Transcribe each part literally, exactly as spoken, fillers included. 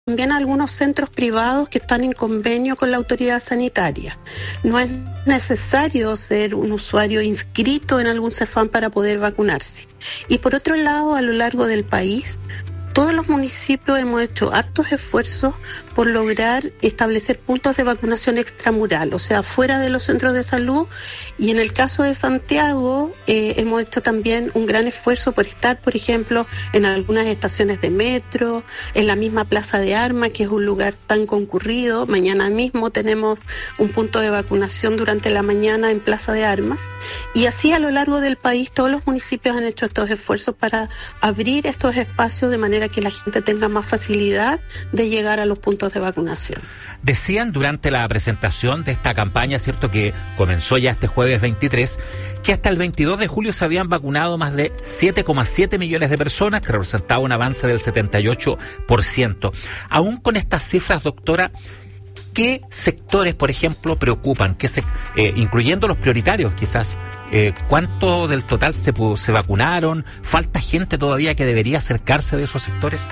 también algunos centros privados que están en convenio con la autoridad sanitaria. No es necesario ser un usuario inscrito en algún CEFAM para poder vacunarse. Y por otro lado, a lo largo del país, todos los municipios hemos hecho hartos esfuerzos por lograr establecer puntos de vacunación extramural, o sea, fuera de los centros de salud. Y en el caso de Santiago, eh, hemos hecho también un gran esfuerzo por estar, por ejemplo, en algunas estaciones de metro, en la misma Plaza de Armas, que es un lugar tan concurrido. Mañana mismo tenemos un punto de vacunación durante la mañana en Plaza de Armas. Y así a lo largo del país, todos los municipios han hecho estos esfuerzos para abrir estos espacios de manera que la gente tenga más facilidad de llegar a los puntos de vacunación. Decían durante la presentación de esta campaña, cierto, que comenzó ya este jueves veintitrés, que hasta el veintidós de julio se habían vacunado más de siete coma siete millones de personas, que representaba un avance del setenta y ocho por ciento. Aún con estas cifras, doctora, ¿qué sectores, por ejemplo, preocupan? ¿Qué se, eh, incluyendo los prioritarios, quizás? Eh, ¿Cuánto del total se, se vacunaron? ¿Falta gente todavía que debería acercarse de esos sectores?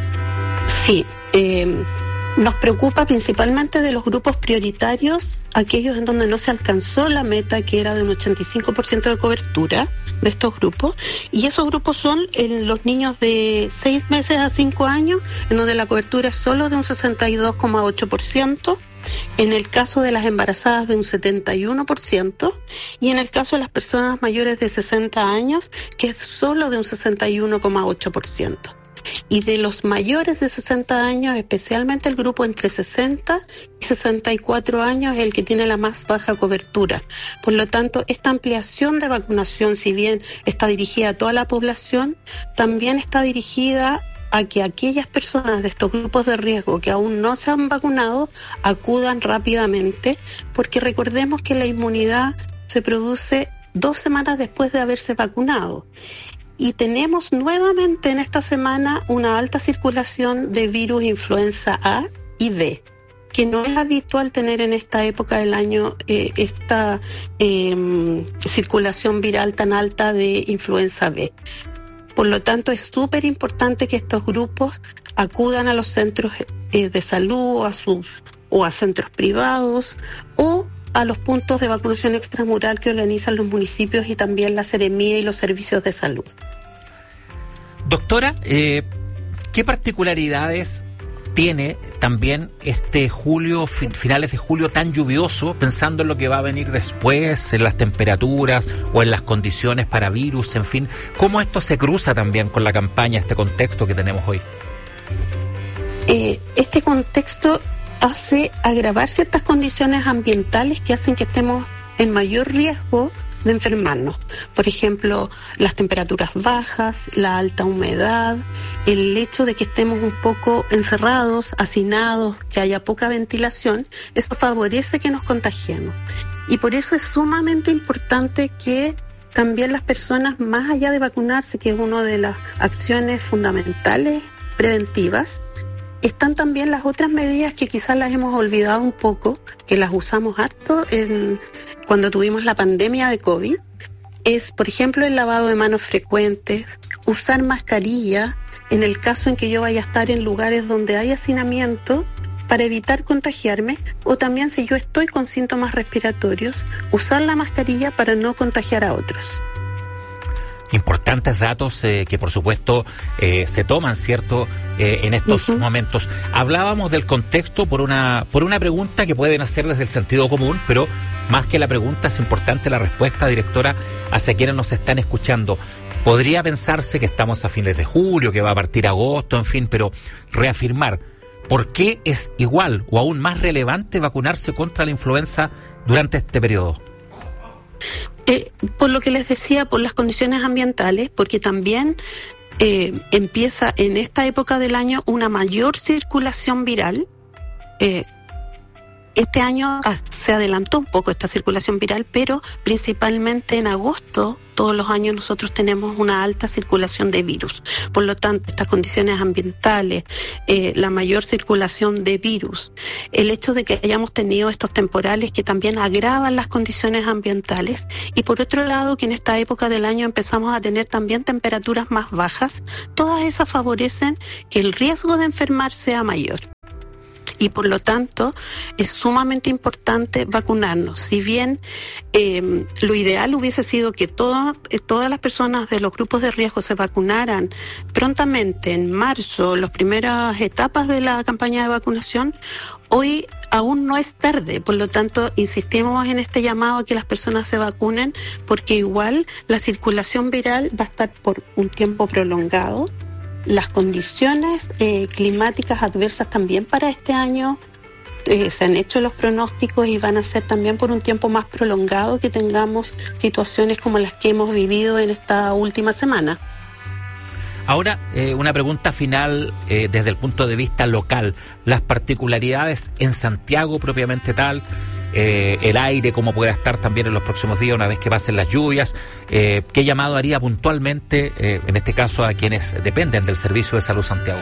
Sí, eh, nos preocupa principalmente de los grupos prioritarios, aquellos en donde no se alcanzó la meta, que era de un ochenta y cinco por ciento de cobertura de estos grupos, y esos grupos son eh, los niños de seis meses a cinco años, en donde la cobertura es solo de un sesenta y dos coma ocho por ciento, en el caso de las embarazadas de un setenta y uno por ciento, y en el caso de las personas mayores de sesenta años, que es solo de un sesenta y uno coma ocho por ciento. Y de los mayores de sesenta años, especialmente el grupo entre sesenta y sesenta y cuatro años, es el que tiene la más baja cobertura. Por lo tanto, esta ampliación de vacunación, si bien está dirigida a toda la población, también está dirigida a que aquellas personas de estos grupos de riesgo que aún no se han vacunado acudan rápidamente, porque recordemos que la inmunidad se produce dos semanas después de haberse vacunado. Y tenemos nuevamente en esta semana una alta circulación de virus influenza A y B, que no es habitual tener en esta época del año eh, esta eh, circulación viral tan alta de influenza B. Por lo tanto, es súper importante que estos grupos acudan a los centros eh, de salud o a, sus, o a centros privados o a los puntos de vacunación extramural que organizan los municipios y también la Seremía y los servicios de salud. Doctora, eh, ¿qué particularidades tiene también este julio, fin, finales de julio tan lluvioso, pensando en lo que va a venir después, en las temperaturas o en las condiciones para virus, en fin? ¿Cómo esto se cruza también con la campaña, este contexto que tenemos hoy? Eh, este contexto hace agravar ciertas condiciones ambientales que hacen que estemos en mayor riesgo de enfermarnos. Por ejemplo, las temperaturas bajas, la alta humedad, el hecho de que estemos un poco encerrados, hacinados, que haya poca ventilación, eso favorece que nos contagiemos. Y por eso es sumamente importante que también las personas, más allá de vacunarse, que es una de las acciones fundamentales preventivas, están también las otras medidas que quizás las hemos olvidado un poco, que las usamos harto en, cuando tuvimos la pandemia de COVID. Es, por ejemplo, el lavado de manos frecuentes, usar mascarilla en el caso en que yo vaya a estar en lugares donde hay hacinamiento para evitar contagiarme, o también si yo estoy con síntomas respiratorios, usar la mascarilla para no contagiar a otros. Importantes datos eh, que por supuesto eh, se toman, ¿cierto?, eh, en estos uh-huh. momentos. Hablábamos del contexto por una por una pregunta que pueden hacer desde el sentido común, pero más que la pregunta es importante la respuesta, directora, hacia quienes nos están escuchando. Podría pensarse que estamos a fines de julio, que va a partir agosto, en fin, pero reafirmar, ¿por qué es igual o aún más relevante vacunarse contra la influenza durante este periodo? Eh, por lo que les decía, por las condiciones ambientales, porque también eh, empieza en esta época del año una mayor circulación viral. Eh, este año se adelantó un poco esta circulación viral, pero principalmente en agosto, todos los años nosotros tenemos una alta circulación de virus. Por lo tanto, estas condiciones ambientales, eh, la mayor circulación de virus, el hecho de que hayamos tenido estos temporales que también agravan las condiciones ambientales, y por otro lado que en esta época del año empezamos a tener también temperaturas más bajas, todas esas favorecen que el riesgo de enfermar sea mayor. y por lo tanto es sumamente importante vacunarnos. Si bien eh, lo ideal hubiese sido que todo, eh, todas las personas de los grupos de riesgo se vacunaran prontamente en marzo, las primeras etapas de la campaña de vacunación, hoy aún no es tarde, por lo tanto insistimos en este llamado a que las personas se vacunen, porque igual la circulación viral va a estar por un tiempo prolongado. Las condiciones eh, climáticas adversas también para este año eh, se han hecho los pronósticos y van a ser también por un tiempo más prolongado que tengamos situaciones como las que hemos vivido en esta última semana. Ahora, eh, una pregunta final eh, desde el punto de vista local. Las particularidades en Santiago propiamente tal, eh, el aire, cómo pueda estar también en los próximos días una vez que pasen las lluvias. Eh, ¿Qué llamado haría puntualmente, eh, en este caso, a quienes dependen del Servicio de Salud Santiago?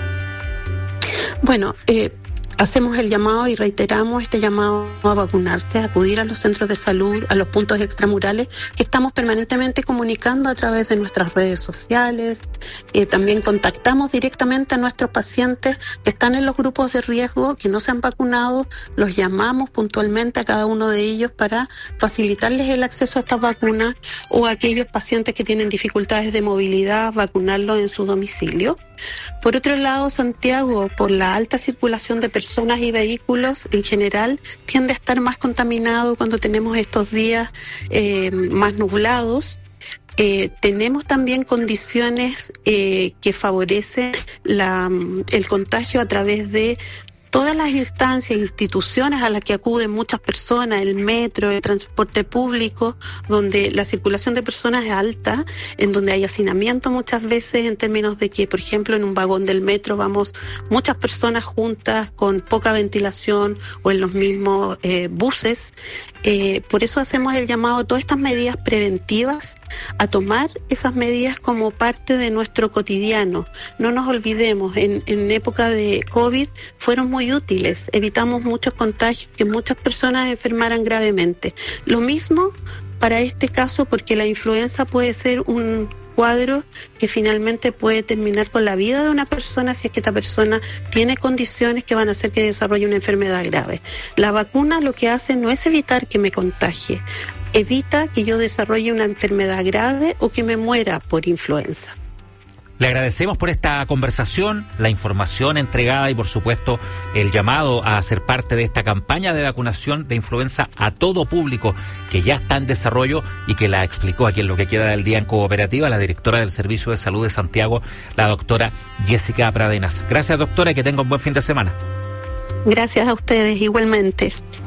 Bueno, eh, hacemos el llamado y reiteramos este llamado a vacunarse, a acudir a los centros de salud, a los puntos extramurales que estamos permanentemente comunicando a través de nuestras redes sociales. Eh, también contactamos directamente a nuestros pacientes que están en los grupos de riesgo, que no se han vacunado, los llamamos puntualmente a cada uno de ellos para facilitarles el acceso a estas vacunas, o a aquellos pacientes que tienen dificultades de movilidad, vacunarlos en su domicilio. Por otro lado, Santiago, por la alta circulación de personas y vehículos en general, tiende a estar más contaminado cuando tenemos estos días eh, más nublados. Eh, tenemos también condiciones eh, que favorecen la, el contagio a través de todas las instancias, instituciones a las que acuden muchas personas, el metro, el transporte público, donde la circulación de personas es alta, en donde hay hacinamiento muchas veces en términos de que, por ejemplo, en un vagón del metro vamos muchas personas juntas con poca ventilación, o en los mismos eh, buses. Eh, por eso hacemos el llamado a todas estas medidas preventivas, a tomar esas medidas como parte de nuestro cotidiano. No nos olvidemos, en, en época de COVID fueron muy útiles, evitamos muchos contagios, que muchas personas enfermaran gravemente. Lo mismo para este caso, porque la influenza puede ser un cuadro que finalmente puede terminar con la vida de una persona si es que esta persona tiene condiciones que van a hacer que desarrolle una enfermedad grave. La vacuna lo que hace no es evitar que me contagie, evita que yo desarrolle una enfermedad grave o que me muera por influenza. Le agradecemos por esta conversación, la información entregada y, por supuesto, el llamado a ser parte de esta campaña de vacunación de influenza a todo público que ya está en desarrollo y que la explicó aquí en Lo que queda del día en Cooperativa la directora del Servicio de Salud de Santiago, la doctora Jessica Pradenas. Gracias, doctora, y que tenga un buen fin de semana. Gracias a ustedes, igualmente.